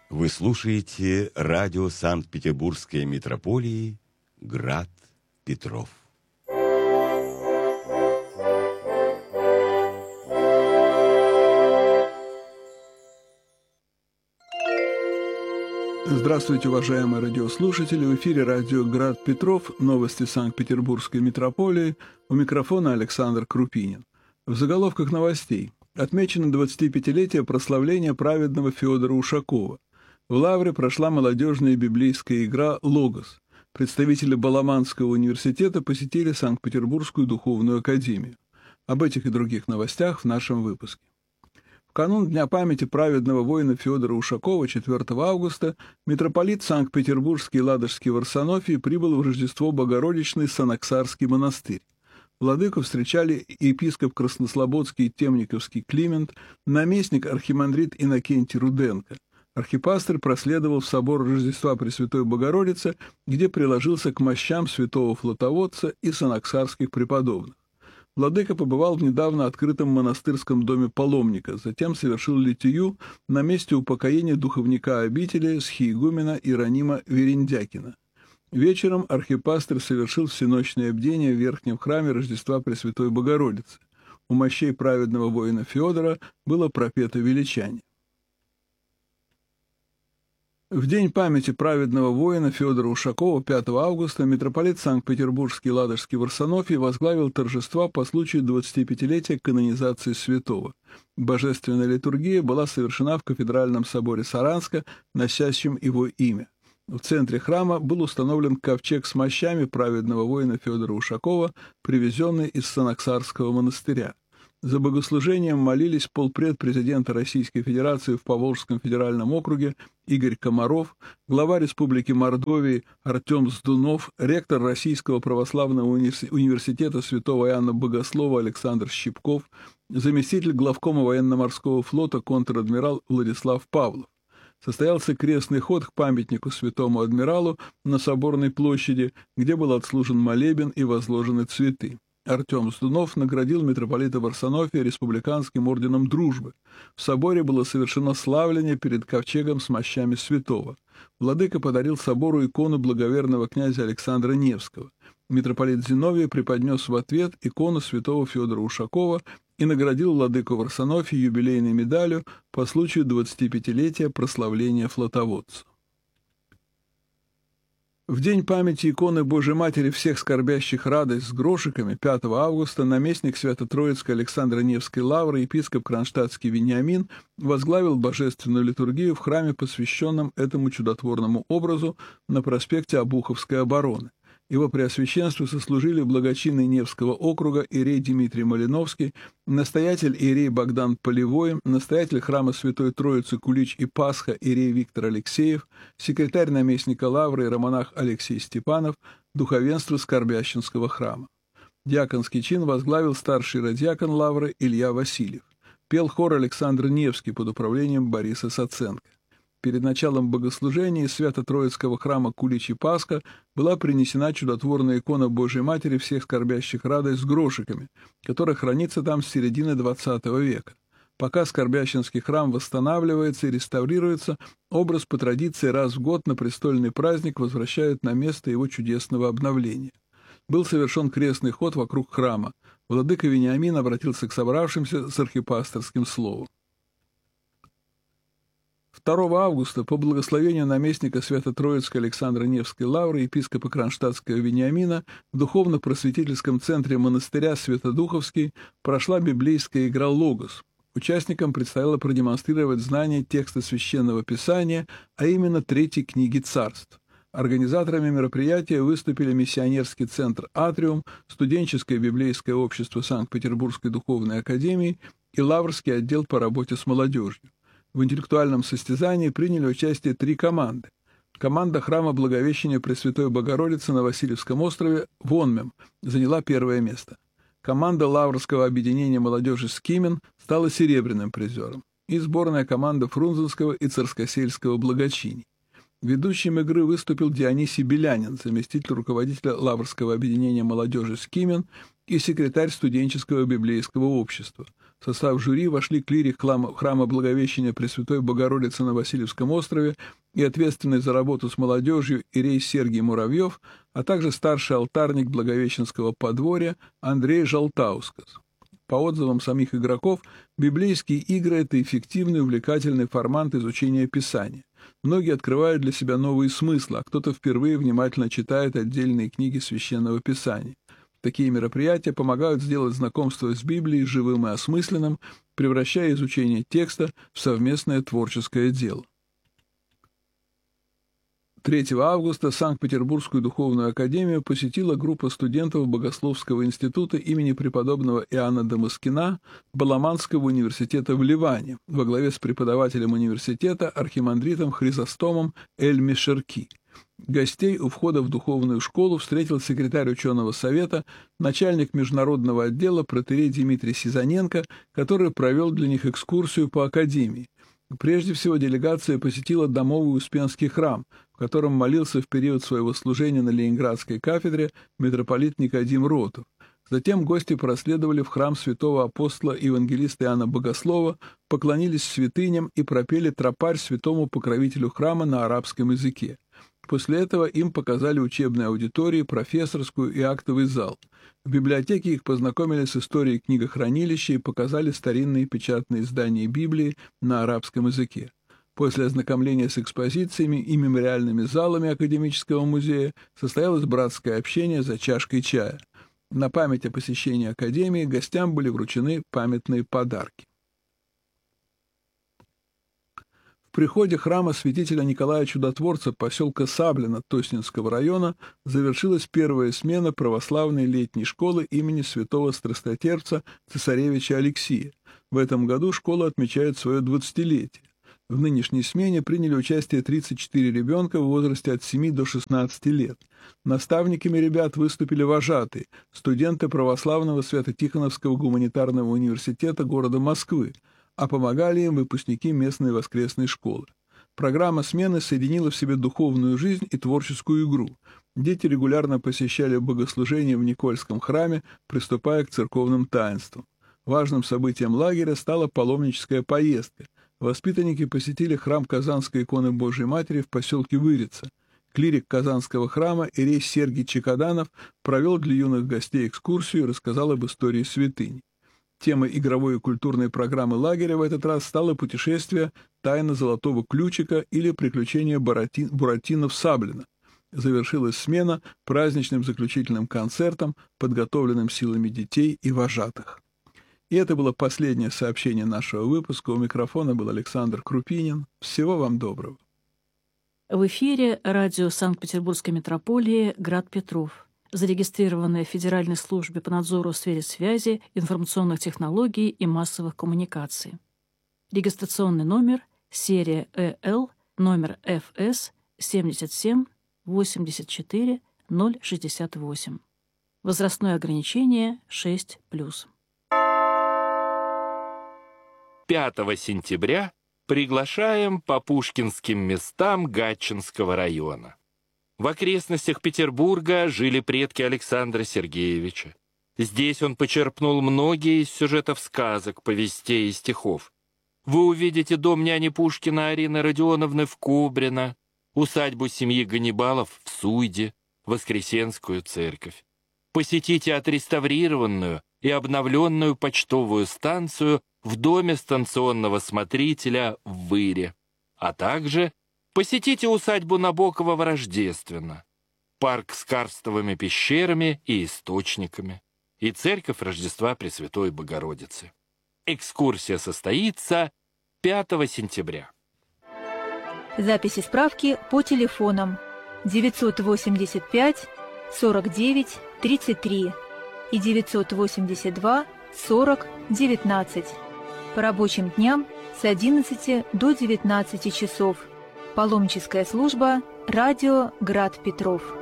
Вы слушаете радио Санкт-Петербургской митрополии «Град Петров». Здравствуйте, уважаемые радиослушатели! В эфире радио «Град Петров», новости Санкт-Петербургской митрополии. У микрофона Александр Крупинин. В заголовках новостей. Отмечено 25-летие прославления праведного Федора Ушакова. В Лавре прошла молодежная библейская игра «Логос». Представители Баламанского университета посетили Санкт-Петербургскую духовную академию. Об этих и других новостях в нашем выпуске. В канун Дня памяти праведного воина Федора Ушакова 4 августа митрополит Санкт-Петербургский и Ладожский Варсонофий прибыл в Рождество Богородичный Санаксарский монастырь. Владыку встречали епископ Краснослободский и Темниковский Климент, наместник архимандрит Иннокентий Руденко. Архипастырь проследовал в собор Рождества Пресвятой Богородицы, где приложился к мощам святого Флотоводца и санаксарских преподобных. Владыка побывал в недавно открытом монастырском доме паломника, затем совершил литию на месте упокоения духовника обители схиигумена Иеронима Верендякина. Вечером архипастырь совершил всеночное бдение в верхнем храме Рождества Пресвятой Богородицы. У мощей праведного воина Федора было пропето величание. В день памяти праведного воина Федора Ушакова 5 августа митрополит Санкт-Петербургский и Ладожский Варсонофий возглавил торжества по случаю 25-летия канонизации святого. Божественная литургия была совершена в кафедральном соборе Саранска, носящем его имя. В центре храма был установлен ковчег с мощами праведного воина Федора Ушакова, привезенный из Санаксарского монастыря. За богослужением молились полпред президента Российской Федерации в Поволжском федеральном округе Игорь Комаров, глава Республики Мордовии Артем Сдунов, ректор Российского православного университета святого Иоанна Богослова Александр Щипков, заместитель главкома военно-морского флота контр-адмирал Владислав Павлов. Состоялся крестный ход к памятнику святому адмиралу на Соборной площади, где был отслужен молебен и возложены цветы. Артем Сдунов наградил митрополита Варсонофия республиканским орденом Дружбы. В соборе было совершено славление перед ковчегом с мощами святого. Владыка подарил собору икону благоверного князя Александра Невского. Митрополит Зиновий преподнес в ответ икону святого Федора Ушакова и наградил владыку Варсонофия юбилейной медалью по случаю 25-летия прославления флотоводца. В день памяти иконы Божией Матери всех скорбящих радость с грошиками 5 августа наместник Свято-Троицкой Александро-Невской лавры епископ Кронштадтский Вениамин возглавил божественную литургию в храме, посвященном этому чудотворному образу на проспекте Обуховской обороны. Его преосвященству сослужили благочинный Невского округа иерей Дмитрий Малиновский, настоятель иерей Богдан Полевой, настоятель храма Святой Троицы Кулич и Пасха иерей Виктор Алексеев, секретарь наместника лавры иеромонах Алексей Степанов, духовенство Скорбященского храма. Диаконский чин возглавил старший радиакон лавры Илья Васильев. Пел хор Александр Невский под управлением Бориса Саценко. Перед началом богослужения из Свято-Троицкого храма Кулич и Пасха была принесена чудотворная икона Божией Матери всех скорбящих радость с грошиками, которая хранится там с середины XX века. Пока Скорбященский храм восстанавливается и реставрируется, образ по традиции раз в год на престольный праздник возвращают на место его чудесного обновления. Был совершен крестный ход вокруг храма. Владыка Вениамин обратился к собравшимся с архипасторским словом. 2 августа по благословению наместника Свято-Троицкой Александро-Невской лавры епископа Кронштадтского Вениамина в духовно-просветительском центре монастыря Святодуховский прошла библейская игра «Логос». Участникам предстояло продемонстрировать знание текста Священного Писания, а именно 3 книги Царств. Организаторами мероприятия выступили миссионерский центр «Атриум», студенческое библейское общество Санкт-Петербургской духовной академии и Лаврский отдел по работе с молодежью. В интеллектуальном состязании приняли участие 3 команды. Команда храма Благовещения Пресвятой Богородицы на Васильевском острове «Вонмем» заняла 1 место. Команда Лаврского объединения молодежи «Скимен» стала серебряным призером. И сборная команда Фрунзенского и Царскосельского благочиний. Ведущим игры выступил Дионисий Белянин, заместитель руководителя Лаврского объединения молодежи «Скимен» и секретарь студенческого библейского общества. В состав жюри вошли клирик храма Благовещения Пресвятой Богородицы на Васильевском острове и ответственный за работу с молодежью иерей Сергий Муравьев, а также старший алтарник Благовещенского подворья Андрей Жалтаускас. По отзывам самих игроков, библейские игры – это эффективный, увлекательный формат изучения Писания. Многие открывают для себя новые смыслы, а кто-то впервые внимательно читает отдельные книги Священного Писания. Такие мероприятия помогают сделать знакомство с Библией живым и осмысленным, превращая изучение текста в совместное творческое дело. 3 августа Санкт-Петербургскую духовную академию посетила группа студентов Богословского института имени преподобного Иоанна Дамаскина Баламанского университета в Ливане во главе с преподавателем университета архимандритом Хризостомом Эль-Мешерки. Гостей у входа в духовную школу встретил секретарь ученого совета, начальник международного отдела протоиерей Дмитрий Сизаненко, который провел для них экскурсию по академии. Прежде всего делегация посетила домовый Успенский храм, в котором молился в период своего служения на Ленинградской кафедре митрополит Никодим Ротов. Затем гости проследовали в храм святого апостола и евангелиста Иоанна Богослова, поклонились святыням и пропели тропарь святому покровителю храма на арабском языке. После этого им показали учебные аудитории, профессорскую и актовый зал. В библиотеке их познакомили с историей книгохранилища и показали старинные печатные издания Библии на арабском языке. После ознакомления с экспозициями и мемориальными залами академического музея состоялось братское общение за чашкой чая. На память о посещении академии гостям были вручены памятные подарки. В приходе храма святителя Николая Чудотворца поселка Саблино Тоснинского района завершилась первая смена православной летней школы имени святого страстотерпца цесаревича Алексия. В этом году школа отмечает свое 20-летие. В нынешней смене приняли участие 34 ребенка в возрасте от 7 до 16 лет. Наставниками ребят выступили вожатые, студенты православного Свято-Тихоновского гуманитарного университета города Москвы, а помогали им выпускники местной воскресной школы. Программа смены соединила в себе духовную жизнь и творческую игру. Дети регулярно посещали богослужения в Никольском храме, приступая к церковным таинствам. Важным событием лагеря стала паломническая поездка. Воспитанники посетили храм Казанской иконы Божией Матери в поселке Вырица. Клирик Казанского храма иерей Сергий Чекаданов провел для юных гостей экскурсию и рассказал об истории святыни. Темой игровой и культурной программы лагеря в этот раз стало путешествие «Тайна золотого ключика» или «Приключения Буратино в Саблино». Завершилась смена праздничным заключительным концертом, подготовленным силами детей и вожатых. И это было последнее сообщение нашего выпуска. У микрофона был Александр Крупинин. Всего вам доброго. В эфире радио Санкт-Петербургской митрополии «Град Петров», зарегистрированное в Федеральной службе по надзору в сфере связи, информационных технологий и массовых коммуникаций. Регистрационный номер, серия ЭЛ, номер ФС 77 84 068. Возрастное ограничение 6+. 5 сентября приглашаем по пушкинским местам Гатчинского района. В окрестностях Петербурга жили предки Александра Сергеевича. Здесь он почерпнул многие из сюжетов сказок, повестей и стихов. Вы увидите дом няни Пушкина Арины Родионовны в Кубрино, усадьбу семьи Ганнибалов в Суйде, Воскресенскую церковь. Посетите отреставрированную и обновленную почтовую станцию в доме станционного смотрителя в Выре, а также посетите усадьбу Набокова в Рождественно, парк с карстовыми пещерами и источниками и церковь Рождества Пресвятой Богородицы. Экскурсия состоится 5 сентября. Записи справки по телефонам 985 49 33 и 982 40 19. По рабочим дням с 11 до 19 часов. Паломническая служба «Радио Град Петров».